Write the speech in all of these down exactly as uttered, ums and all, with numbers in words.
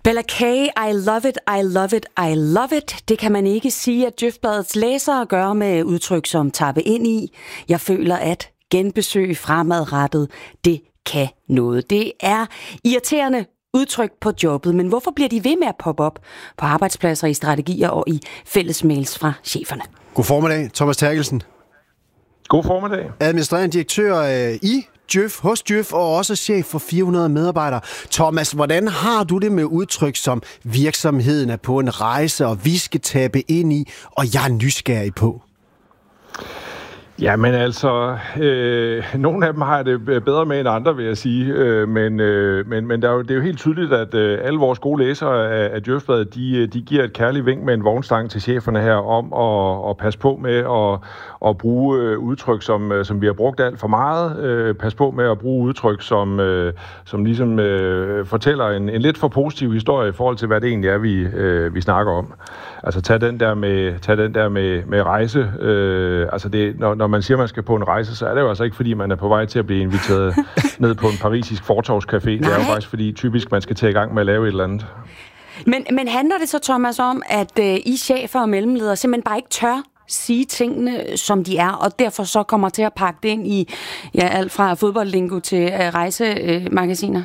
Bella K, I love it, I love it, I love it. Det kan man ikke sige, at Djøfbladets læsere gør med udtryk som tappe ind i. Jeg føler, at genbesøg fremadrettet, det kan noget. Det er irriterende udtryk på jobbet, men hvorfor bliver de ved med at poppe op på arbejdspladser, i strategier og i fællesmails fra cheferne? God formiddag, Thomas Terkelsen. God formiddag. Administrerende direktør øh, i Djøf, hos Djøf, og også chef for fire hundrede medarbejdere. Thomas, hvordan har du det med udtryk som virksomheden er på en rejse, og vi skal tabe ind i, og jeg er nysgerrig på? Ja, men altså, øh, nogle af dem har det bedre med end andre, vil jeg sige. Øh, men øh, men, men der er jo, det er jo helt tydeligt, at øh, alle vores gode læsere af, af Djøfbladet, de, de giver et kærligt vink med en vognstang til cheferne her om at, at passe på med at, at bruge øh, udtryk, som, som vi har brugt alt for meget. Øh, pas på med at bruge udtryk, som, øh, som ligesom øh, fortæller en, en lidt for positiv historie i forhold til, hvad det egentlig er, vi, øh, vi snakker om. Altså, tag den der med, tag den der med, med rejse. Øh, altså, det, når, når man siger, at man skal på en rejse, så er det jo altså ikke, fordi man er på vej til at blive inviteret ned på en parisisk fortovscafé. Det er jo faktisk, fordi typisk man skal tage i gang med at lave et eller andet. Men, men handler det så, Thomas, om, at øh, I chefer og mellemledere simpelthen bare ikke tør sige tingene, som de er, og derfor så kommer til at pakke det ind i ja, alt fra fodboldlingo til øh, rejsemagasiner?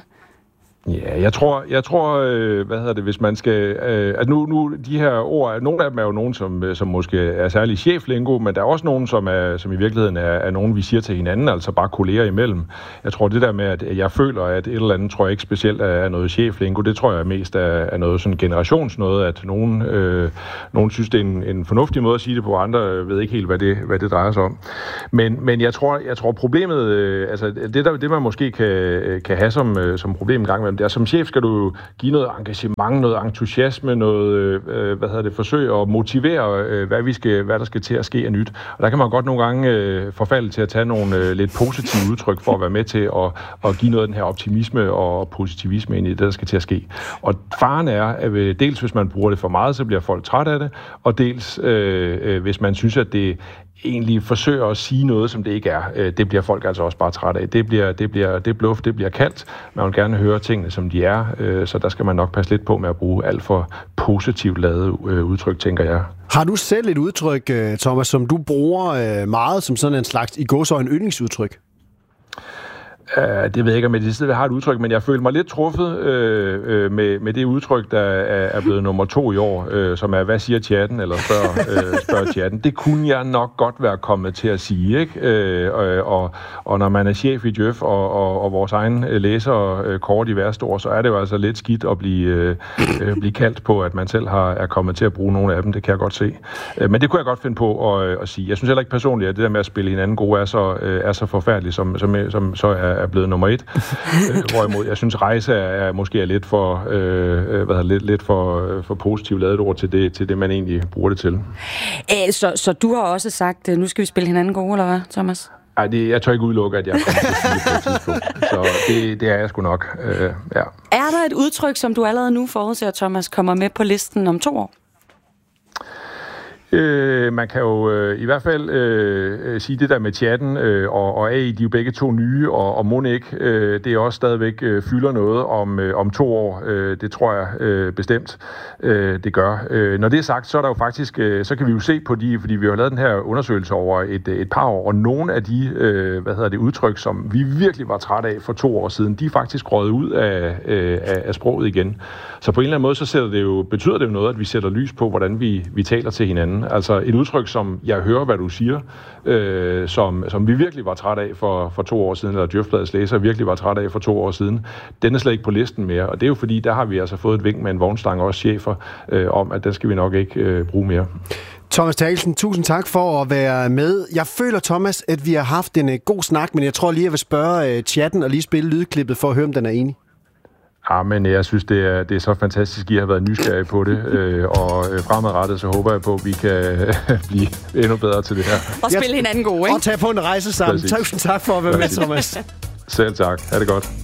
Ja, jeg tror, jeg tror, øh, hvad hedder det, hvis man skal, øh, at nu, nu de her ord, nogle af dem er jo nogen, som, som måske er særlig cheflingo, men der er også nogen, som, er, som i virkeligheden er, er nogen, vi siger til hinanden, altså bare kolleger imellem. Jeg tror, det der med, at jeg føler, at et eller andet, tror jeg ikke specielt er noget cheflingo, det tror jeg mest er, er noget sådan generationsnøde, at nogen, øh, nogen synes, det er en, en fornuftig måde at sige det på, andre ved ikke helt, hvad det, hvad det drejer sig om. Men, men jeg tror, jeg tror problemet, øh, altså det, der, det man måske kan, kan have som, øh, som problem en gang med, der som chef skal du give noget engagement, noget entusiasme, noget øh, hvad hedder det, forsøg at motivere, øh, hvad vi skal, hvad der skal til at ske af nyt. Og der kan man godt nogle gange øh, forfalde til at tage nogle øh, lidt positive udtryk for at være med til at, at give noget af den her optimisme og positivisme ind i det, der skal til at ske. Og faren er, at dels hvis man bruger det for meget, så bliver folk træt af det, og dels øh, øh, hvis man synes, at det egentlig forsøger at sige noget, som det ikke er. Det bliver folk altså også bare træt af. Det bliver, det bliver, det bluff, det bliver kaldt. Man vil gerne høre tingene, som de er, så der skal man nok passe lidt på med at bruge alt for positivt lavet udtryk, tænker jeg. Har du selv et udtryk, Thomas, som du bruger meget som sådan en slags i gåseøjne yndlingsudtryk? Uh, det ved jeg ikke, om jeg det stedet har et udtryk, men jeg føler mig lidt truffet øh, øh, med, med det udtryk, der er, er blevet nummer to i år, øh, som er, hvad siger chatten, eller spørger, øh, spørger chatten. Det kunne jeg nok godt være kommet til at sige, ikke? Øh, og, og når man er chef i Djøf, og, og, og vores egen læser øh, kort i værste ord, så er det jo altså lidt skidt at blive, øh, blive kaldt på, at man selv har, er kommet til at bruge nogle af dem. Det kan jeg godt se. Øh, men det kunne jeg godt finde på at, at sige. Jeg synes heller ikke personligt, at det der med at spille hinanden gode er så, øh, er så forfærdeligt, som, som, som så er er blevet nummer et. Hvorimod jeg synes, rejse er, er måske er lidt for, øh, hvad lidt, lidt for, for positivt lavet ord til det, til det, man egentlig bruger det til. Æ, så, så du har også sagt, nu skal vi spille hinanden gode, eller hvad, Thomas? Ej, det, jeg tør ikke udelukke, at jeg kommer til at sige det på et tidspunkt. Så det, det er jeg sgu nok. Øh, ja. Er der et udtryk, som du allerede nu forudser, Thomas, kommer med på listen om to år? Øh, man kan jo øh, i hvert fald øh, sige det der med chatten øh, og, og A I, de er jo begge to nye, og, og Monik, øh, det er også stadigvæk øh, fylder noget om, øh, om to år. Øh, det tror jeg øh, bestemt, øh, det gør. Øh, når det er sagt, så er der jo faktisk, øh, så kan vi jo se på de, fordi vi har lavet den her undersøgelse over et, et par år, og nogle af de, øh, hvad hedder det, udtryk, som vi virkelig var trætte af for to år siden, de er faktisk røget ud af, øh, af sproget igen. Så på en eller anden måde, så sætter det jo, betyder det jo noget, at vi sætter lys på, hvordan vi, vi taler til hinanden. Altså et udtryk, som jeg hører, hvad du siger, øh, som, som vi virkelig var træt af for, for to år siden, eller Djøfbladets læser virkelig var træt af for to år siden, den er slet ikke på listen mere. Og det er jo fordi, der har vi altså fået et vink med en vognstang, også chefer, øh, om, at den skal vi nok ikke øh, bruge mere. Thomas Terkelsen, tusind tak for at være med. Jeg føler, Thomas, at vi har haft en uh, god snak, men jeg tror lige, jeg vil spørge uh, chatten og lige spille lydklippet for at høre, om den er enig. Ja, men jeg synes, det er, det er så fantastisk, at I har været nysgerrige på det, øh, og fremadrettet, så håber jeg på, at vi kan blive endnu bedre til det her. Og spille hinanden gode, ikke? Og tage på en rejse sammen. Præcis. Tusind tak for at være med, Thomas. Selv tak. Ha' det godt.